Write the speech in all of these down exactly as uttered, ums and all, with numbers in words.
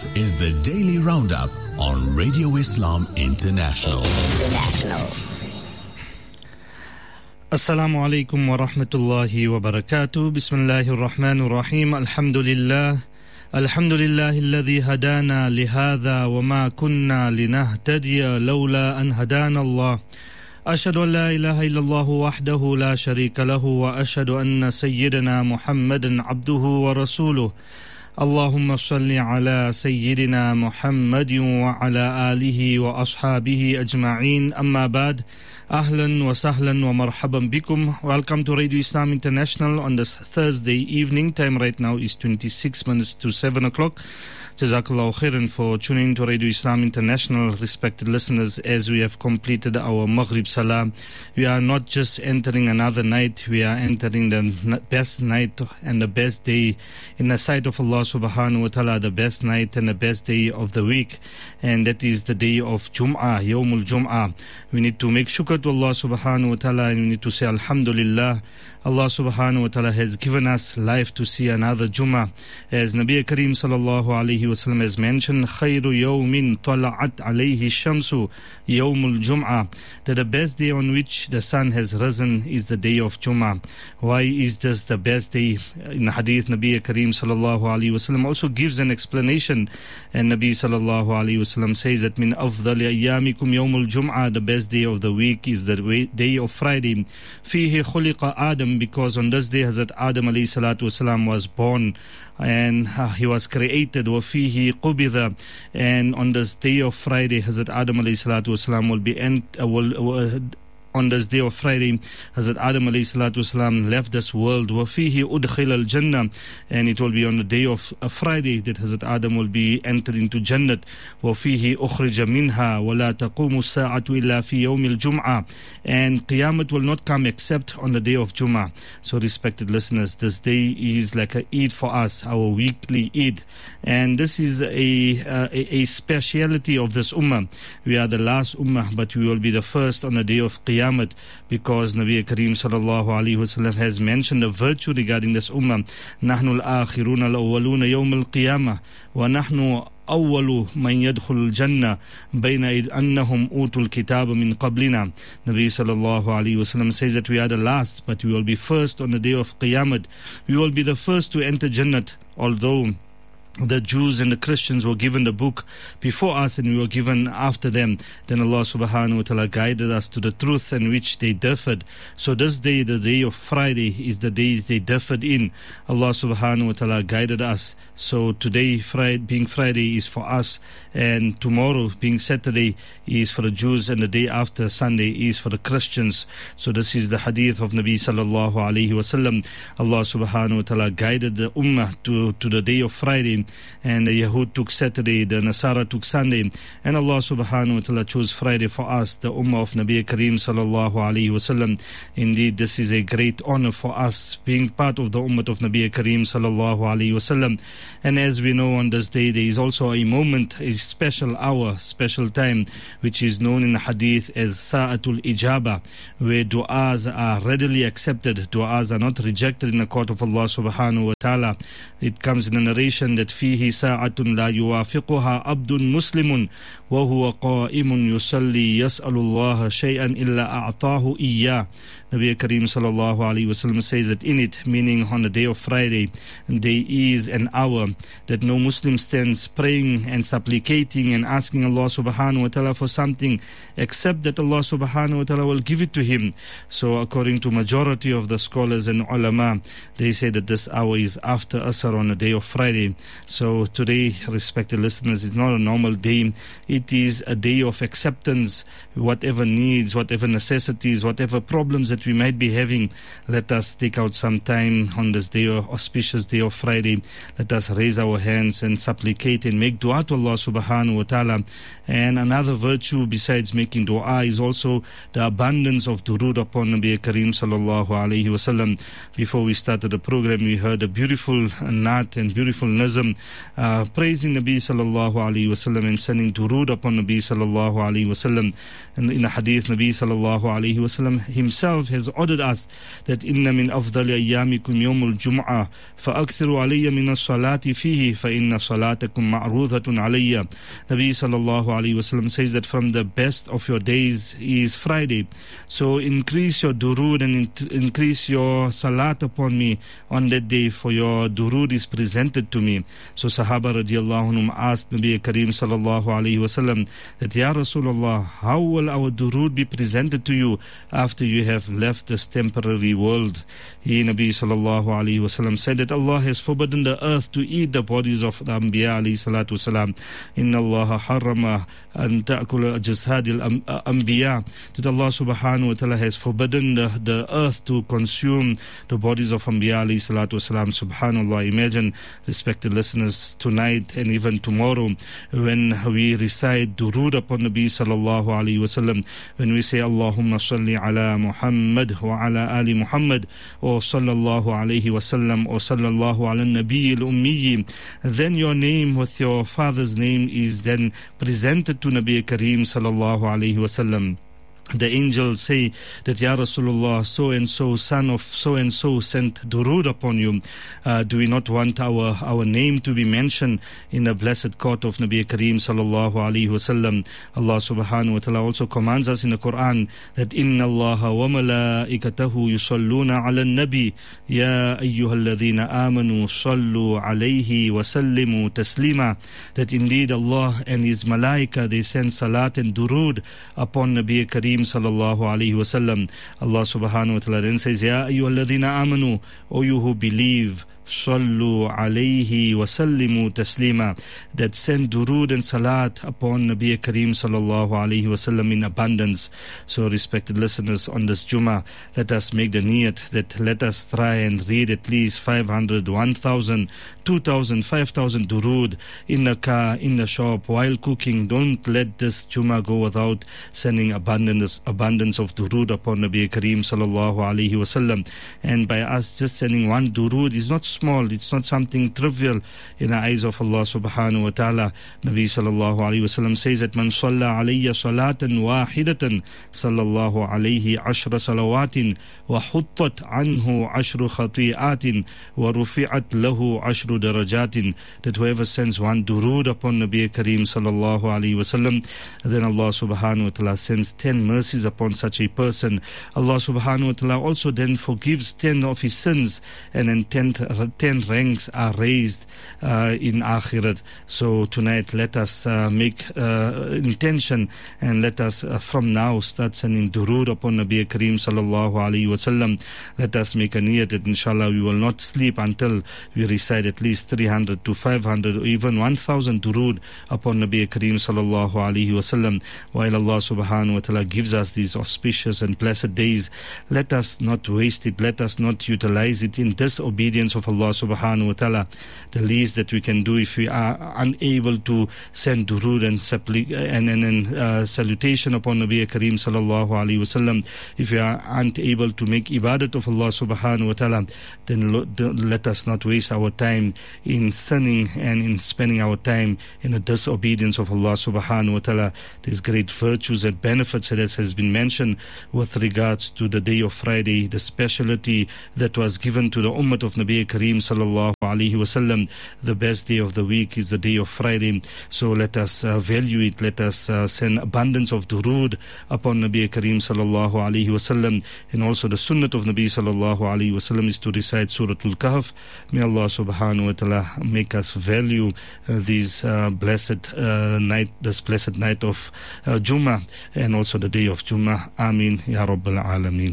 is the Daily Roundup on Radio Islam International. International. Assalamu alaikum wa rahmatullahi wa barakatuh. Bismillahir Rahmanir Rahim. Alhamdulillah. Alhamdulillah alladhi hadana lihadha wa ma kunna linahtadiya lawla an hadana Allah. Ashhadu an la ilaha illallah wahdahu la sharika lahu wa ashhadu anna sayyidina Muhammadan abduhu wa rasuluh. Allahumma salli ala sayyidina Muhammadin wa ala alihi wa ashabihi ajma'in. Amma ba'd. Ahlan wa sahlan wa marhaban bikum. Welcome to Radio Islam International on this Thursday evening. Time right now is twenty-six minutes to seven o'clock. Jazakallahu khairan for tuning to Radio Islam International, respected listeners, as we have completed our Maghrib Salah. We are not just entering another night, we are entering the best night and the best day in the sight of Allah subhanahu wa ta'ala, the best night and the best day of the week, and that is the day of Jum'ah, Yawmul Jum'ah. We need to make shukr to Allah subhanahu wa ta'ala, and we need to say Alhamdulillah. Allah subhanahu wa ta'ala has given us life to see another Jum'ah. As Nabi Kareem sallallahu alayhi wa sallam has mentioned, khayru yawmin tala'at alayhi shamsu yawmul Jum'ah, that the best day on which the sun has risen is the day of Jum'ah. Why is this the best day? In hadith, Nabi Kareem sallallahu alayhi wa sallam also gives an explanation, and Nabi sallallahu alayhi wa sallam says that min afdali ayyamikum yawmul Jum'ah, the best day of the week is the day of Friday. Fihi khuliqa Adam, because on this day Hazrat Adam alayhi salatu wasalam was born and uh, he was created. وَفِيهِ قُبِضَ, and on this day of Friday Hazrat Adam alayhi salatu wasalam will be end, uh, will, uh, on this day of Friday, Hazrat Adam alayhi salatu wasalam left this world. وَفِيهِ أُدْخِلَ الْجَنَّةِ, and it will be on the day of uh, Friday that Hazrat Adam will be entered into Jannat. وَفِيهِ أُخْرِجَ مِنْهَا وَلَا تَقُومُ السَّاعَةُ إِلَّا فِي يَوْمِ الْجُمْعَةِ, and Qiyamah will not come except on the day of Jum'ah. So respected listeners, this day is like a Eid for us, our weekly Eid, and this is a, uh, a, a speciality of this Ummah. We are the last Ummah, but we will be the first on the day of Qiyamah, because Nabi Kareem sallallahu alayhi wa sallam has mentioned a virtue regarding this Ummah. نحن الآخرون الأولون يوم القيامة ونحن أول من يدخل الجنة بين أنهم أوتوا الكتاب من قبلنا. Nabi sallallahu alayhi wa sallam says that we are the last, but we will be first on the day of Qiyamah. We will be the first to enter Jannat, although the Jews and the Christians were given the book before us and we were given after them. Then Allah subhanahu wa ta'ala guided us to the truth in which they differed. So this day, the day of Friday, is the day they differed in. Allah subhanahu wa ta'ala guided us. So today, Friday, being Friday, is for us, and tomorrow being Saturday is for the Jews, and the day after Sunday is for the Christians. So this is the hadith of Nabi sallallahu alayhi wa sallam. Allah subhanahu wa ta'ala guided the Ummah to, to the day of Friday, and the Yahud took Saturday, the Nasara took Sunday, and Allah subhanahu wa ta'ala chose Friday for us, the Ummah of Nabi Kareem sallallahu alayhi wa sallam. Indeed, this is a great honor for us, being part of the Ummah of Nabi Kareem sallallahu alayhi wa sallam. And as we know, on this day there is also a moment, a special hour, special time, which is known in the Hadith as Sa'atul Ijaba, where du'as are readily accepted, du'as are not rejected in the court of Allah subhanahu wa ta'ala. It comes in a narration that فيه ساعة لا يوافقها عبد مسلم وهو قائم يصلي يسأل الله شيئا إلا أعطاه إياه. Nabi Kareem sallallahu alayhi wa sallam says that in it, meaning on the day of Friday, there is an hour that no Muslim stands praying and supplicating and asking Allah subhanahu wa ta'ala for something except that Allah subhanahu wa ta'ala will give it to him. So according to majority of the scholars and ulama, they say that this hour is after Asr on the day of Friday. So today, respected listeners, it's not a normal day. It is a day of acceptance. Whatever needs, whatever necessities, whatever problems that we might be having, let us take out some time on this day, or auspicious day of Friday. Let us raise our hands and supplicate and make dua to Allah subhanahu wa ta'ala. And another virtue besides making dua is also the abundance of durood upon Nabi Kareem sallallahu alayhi wa sallam. Before we started the program, we heard a beautiful naat and beautiful nazm from uh, praising Nabi sallallahu alayhi wasallam and sending durood upon Nabi sallallahu alayhi wasallam. And in a hadith, Nabi sallallahu alayhi wasallam himself has ordered us that inna min afdali ayyamikum yawmul jum'ah fa'akthiru alayya min as-salati fihi fa inna salatakum ma'rudhatun alayya. Nabi sallallahu alayhi wasallam says that from the best of your days is Friday. So increase your durood and in- increase your salat upon me on that day, for your durood is presented to me. So Sahaba radiallahu anhum asked Nabi Kareem sallallahu alayhi wasallam that, Ya Rasulullah, how will our durood be presented to you after you have left this temporary world? He, Nabi sallallahu alayhi wasallam, said that Allah has forbidden the earth to eat the bodies of the Anbiya alayhi salatu wasalam. Inna Allah harrama an ta'kula ajsadil Anbiya. That Allah subhanahu wa ta'ala has forbidden the, the earth to consume the bodies of Anbiya alayhi salatu wasalam. Subhanallah. Imagine, respected listeners, tonight and even tomorrow when we recite durood upon Nabi sallallahu alayhi wasallam, when we say Allahumma salli ala Muhammad wa ala ali Muhammad, or sallallahu alayhi wasallam, or sallallahu ala nabi al-ummi, then your name with your father's name is then presented to Nabi Kareem sallallahu alayhi wasallam. The angels say that, Ya Rasulullah, so and so, son of so and so, sent durood upon you. Uh, do we not want our, our name to be mentioned in the blessed court of Nabi Kareem sallallahu alayhi wasallam? Allah subhanahu wa ta'ala also commands us in the Quran that Inna Allaha wa malaikatahu yusalluna ala nabi ya ayyuhalladhina amanu sallu alayhi wa sallimu taslima. That indeed Allah and His malaika, they send salat and durood upon Nabi Kareem sallallahu alayhi wasallam. Allah subhanahu wa ta'ala then says, Ya ayyuhalladhina amanu, O you who believe, sallu alayhi wa sallimu taslima, that send durood and salat upon Nabi Kareem sallallahu alayhi wasallam in abundance. So respected listeners, on this Jummah, let us make the niyat that let us try and read at least five hundred, one thousand, two thousand, five thousand durood in the car, in the shop, while cooking. Don't let this Jummah go without sending abundance abundance of durood upon Nabi Kareem sallallahu alayhi wasallam. And by us just sending one durood is not small, it's not something trivial in the eyes of Allah subhanahu wa ta'ala. Nabi sallallahu alayhi wasallam says that man salla alayya salatan wahidatan sallallahu alayhi ashra salawatin wa huttat anhu ashru khati'atin wa rufi'at lahu ashru darajatin. That whoever sends one durood upon Nabi Kareem sallallahu alayhi wasallam, then Allah subhanahu wa ta'ala sends ten mercies upon such a person. Allah subhanahu wa ta'ala also then forgives ten of his sins, and then ten ten ranks are raised uh, in Akhirat. So tonight let us uh, make uh, intention, and let us uh, from now start sending durood upon Nabi Kareem sallallahu alayhi wasallam. Let us make a niyat that inshallah we will not sleep until we recite at least three hundred to five hundred or even one thousand durood upon Nabi Kareem sallallahu alayhi wasallam. While Allah subhanahu wa ta'ala gives us these auspicious and blessed days, let us not waste it, let us not utilize it in disobedience of Allah subhanahu wa ta'ala. The least that we can do, if we are unable to send durood and, suppli- and, and, and uh, salutation upon Nabi Kareem sallallahu alayhi wasallam, if we are unable to make ibadat of Allah subhanahu wa ta'ala, then lo- let us not waste our time in sinning and in spending our time in the disobedience of Allah subhanahu wa ta'ala. There's great virtues and benefits that has been mentioned with regards to the day of Friday, the speciality that was given to the ummah of Nabi Kareem sallallahu alayhi wasallam. The best day of the week is the day of Friday. So let us uh, value it. Let us uh, send abundance of durood upon Nabi Kareem sallallahu alayhi wasallam. And also the sunnah of Nabi sallallahu alayhi wasallam is to recite Surah Al-Kahf. May Allah subhanahu wa ta'ala make us value uh, these uh, blessed uh, night, this blessed night of uh, Jummah, and also the day of Jummah. Ameen Ya Rabbal Alameen.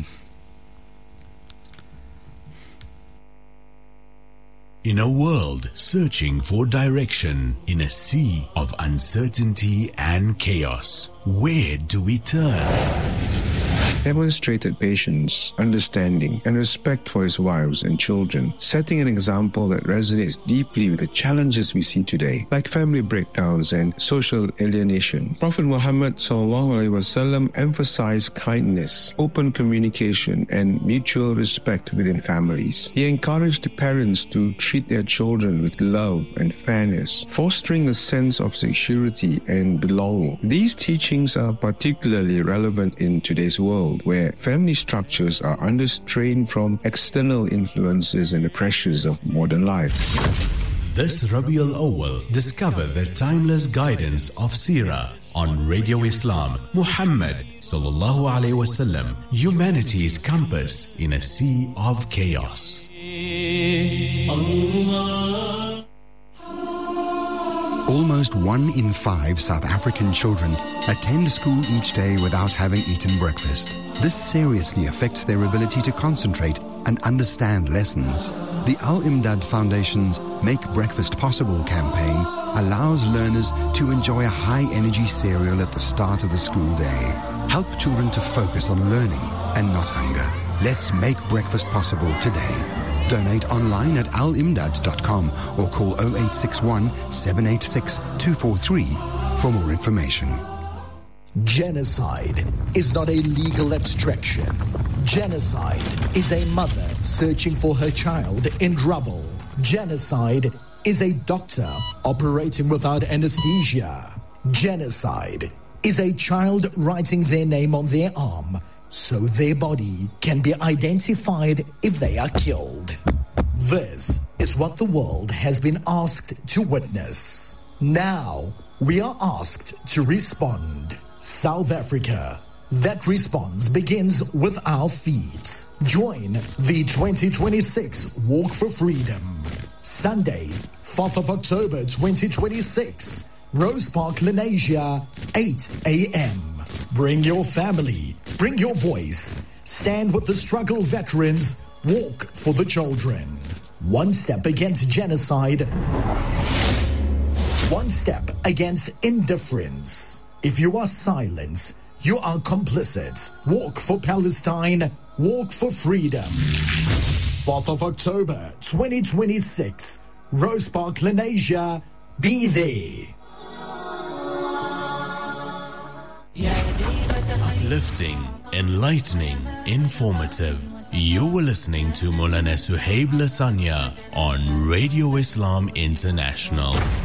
In a world searching for direction, in a sea of uncertainty and chaos, where do we turn? demonstrated patience, understanding, and respect for his wives and children, setting an example that resonates deeply with the challenges we see today, like family breakdowns and social alienation. Prophet Muhammad sallallahu alaihi wasallam emphasized kindness, open communication, and mutual respect within families. He encouraged the parents to treat their children with love and fairness, fostering a sense of security and belonging. These teachings are particularly relevant in today's world, where family structures are under strain from external influences and the pressures of modern life. This Rabiul Awwal, discover the timeless guidance of Seerah on Radio Islam. Muhammad sallallahu alaihi wasallam, humanity's compass in a sea of chaos. Almost one in five South African children attend school each day without having eaten breakfast. This seriously affects their ability to concentrate and understand lessons. The Al-Imdad Foundation's Make Breakfast Possible campaign allows learners to enjoy a high-energy cereal at the start of the school day. Help children to focus on learning and not hunger. Let's make breakfast possible today. Donate online at al imdad dot com or call oh eight six one, seven eight six, two four three for more information. Genocide is not a legal abstraction. Genocide is a mother searching for her child in rubble. Genocide is a doctor operating without anesthesia. Genocide is a child writing their name on their arm so their body can be identified if they are killed. This is what the world has been asked to witness. Now we are asked to respond. South Africa. That response begins with our feet. Join the twenty twenty-six Walk for Freedom. Sunday, fourth of October twenty twenty-six. Rose Park, Lenasia, eight a.m. Bring your family. Bring your voice. Stand with the struggle veterans. Walk for the children. One step against genocide. One step against indifference. If you are silent, you are complicit. Walk for Palestine. Walk for freedom. fourth of October twenty twenty-six. Rose Park, Lenasia. Be there. Uplifting, enlightening, informative. You were listening to Maulana Suhaib Lasanya on Radio Islam International.